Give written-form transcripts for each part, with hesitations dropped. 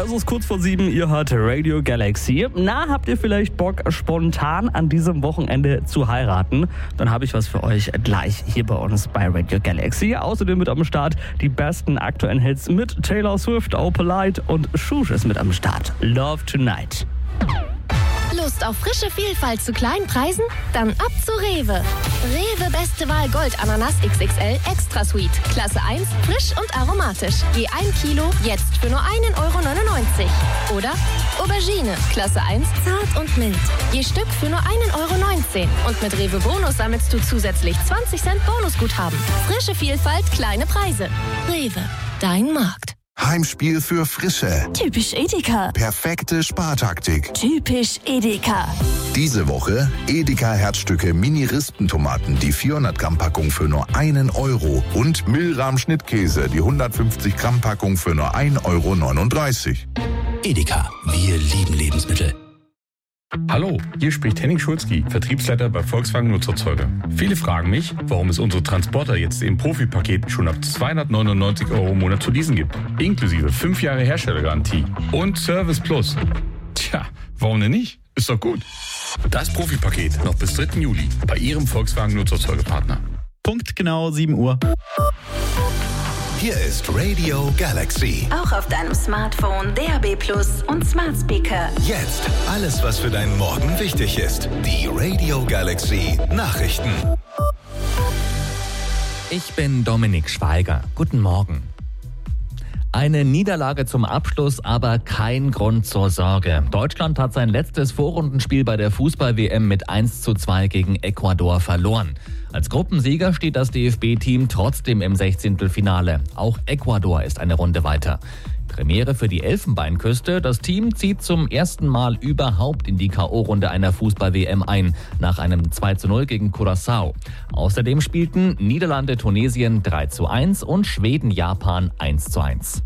Es ist kurz vor 7, ihr hört Radio Galaxy. Na, habt ihr vielleicht Bock, spontan an diesem Wochenende zu heiraten? Dann habe ich was für euch gleich hier bei uns bei Radio Galaxy. Außerdem mit am Start die besten aktuellen Hits mit Taylor Swift, Oh Polite und Shush ist mit am Start. Love Tonight. Lust auf frische Vielfalt zu kleinen Preisen? Dann ab zu Rewe. Rewe Beste Wahl Gold Ananas XXL Extra Sweet. Klasse 1, frisch und aromatisch. Je 1 Kilo, jetzt für nur 1,99 Euro. Oder Aubergine, Klasse 1, zart und mild. Je Stück für nur 1,19 Euro. Und mit Rewe Bonus sammelst du zusätzlich 20 Cent Bonusguthaben. Frische Vielfalt, kleine Preise. Rewe, dein Markt. Heimspiel für Frische. Typisch Edeka. Perfekte Spartaktik. Typisch Edeka. Diese Woche Edeka Herzstücke Mini-Rispentomaten, die 400 Gramm Packung für nur 1 Euro. Und Milram Schnittkäse, die 150 Gramm Packung für nur 1,39 Euro. Edeka, wir lieben Lebensmittel. Hallo, hier spricht Henning Schulzki, Vertriebsleiter bei Volkswagen Nutzerzeuger. Viele fragen mich, warum es unsere Transporter jetzt im Profipaket schon ab 299 € im Monat zu leasen gibt. Inklusive 5 Jahre Herstellergarantie und Service Plus. Tja, warum denn nicht? Ist doch gut. Das Profipaket noch bis 3. Juli bei Ihrem Volkswagen Nutzerzeugerpartner. Punkt genau 7 Uhr. Hier ist Radio Galaxy. Auch auf deinem Smartphone, DAB+ und Smart Speaker. Jetzt alles, was für deinen Morgen wichtig ist. Die Radio Galaxy Nachrichten. Ich bin Dominik Schweiger. Guten Morgen. Eine Niederlage zum Abschluss, aber kein Grund zur Sorge. Deutschland hat sein letztes Vorrundenspiel bei der Fußball-WM mit 1:2 gegen Ecuador verloren. Als Gruppensieger steht das DFB-Team trotzdem im 16. Auch Ecuador ist eine Runde weiter. Premiere für die Elfenbeinküste. Das Team zieht zum ersten Mal überhaupt in die K.O.-Runde einer Fußball-WM ein, nach einem 2:0 gegen Curaçao. Außerdem spielten Niederlande Tunesien 3:1 und Schweden Japan 1:1.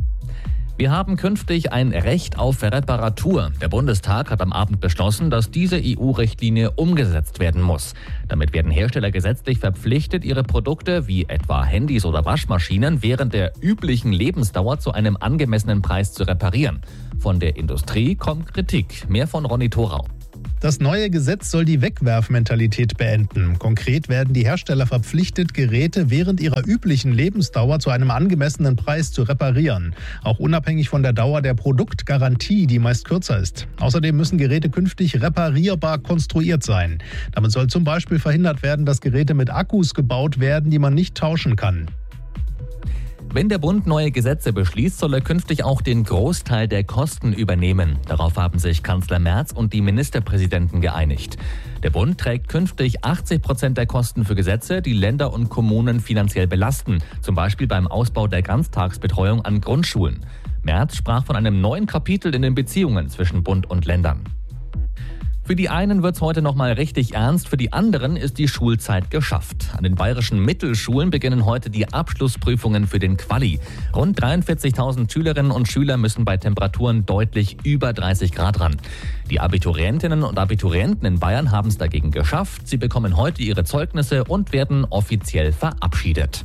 Wir haben künftig ein Recht auf Reparatur. Der Bundestag hat am Abend beschlossen, dass diese EU-Richtlinie umgesetzt werden muss. Damit werden Hersteller gesetzlich verpflichtet, ihre Produkte wie etwa Handys oder Waschmaschinen während der üblichen Lebensdauer zu einem angemessenen Preis zu reparieren. Von der Industrie kommt Kritik. Mehr von Ronny Thorau. Das neue Gesetz soll die Wegwerfmentalität beenden. Konkret werden die Hersteller verpflichtet, Geräte während ihrer üblichen Lebensdauer zu einem angemessenen Preis zu reparieren. Auch unabhängig von der Dauer der Produktgarantie, die meist kürzer ist. Außerdem müssen Geräte künftig reparierbar konstruiert sein. Damit soll zum Beispiel verhindert werden, dass Geräte mit Akkus gebaut werden, die man nicht tauschen kann. Wenn der Bund neue Gesetze beschließt, soll er künftig auch den Großteil der Kosten übernehmen. Darauf haben sich Kanzler Merz und die Ministerpräsidenten geeinigt. Der Bund trägt künftig 80% der Kosten für Gesetze, die Länder und Kommunen finanziell belasten. Zum Beispiel beim Ausbau der Ganztagsbetreuung an Grundschulen. Merz sprach von einem neuen Kapitel in den Beziehungen zwischen Bund und Ländern. Für die einen wird's heute nochmal richtig ernst, für die anderen ist die Schulzeit geschafft. An den bayerischen Mittelschulen beginnen heute die Abschlussprüfungen für den Quali. Rund 43.000 Schülerinnen und Schüler müssen bei Temperaturen deutlich über 30 Grad ran. Die Abiturientinnen und Abiturienten in Bayern haben es dagegen geschafft. Sie bekommen heute ihre Zeugnisse und werden offiziell verabschiedet.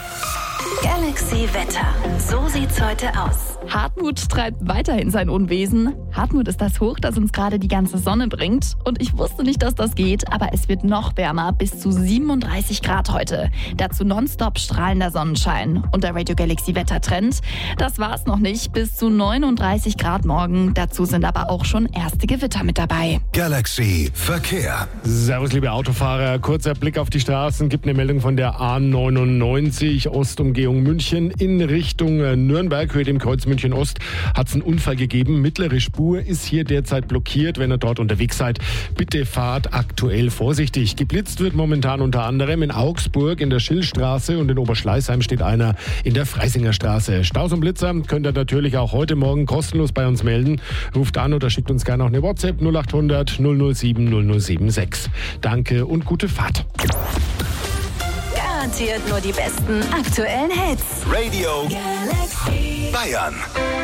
Galaxy Wetter. So sieht's heute aus. Hartmut treibt weiterhin sein Unwesen. Hartmut ist das Hoch, das uns gerade die ganze Sonne bringt. Und ich wusste nicht, dass das geht, aber es wird noch wärmer, bis zu 37 Grad heute. Dazu nonstop strahlender Sonnenschein. Und der Radio Galaxy Wettertrend, das war's noch nicht. Bis zu 39 Grad morgen. Dazu sind aber auch schon erste Gewitter mit dabei. Galaxy Verkehr. Servus, liebe Autofahrer. Kurzer Blick auf die Straßen. Gibt eine Meldung von der A99 Ostumgehung München in Richtung Nürnberg. Höhe dem Kreuz München Ost hat es einen Unfall gegeben. Mittlere Spur ist hier derzeit blockiert. Wenn ihr dort unterwegs seid, bitte fahrt aktuell vorsichtig. Geblitzt wird momentan unter anderem in Augsburg in der Schillstraße und in Oberschleißheim steht einer in der Freisinger Straße. Staus und Blitzer könnt ihr natürlich auch heute Morgen kostenlos bei uns melden. Ruft an oder schickt uns gerne auch eine WhatsApp 0800 007 076. Danke und gute Fahrt. Garantiert nur die besten aktuellen Hits. Radio Galaxy Bayern.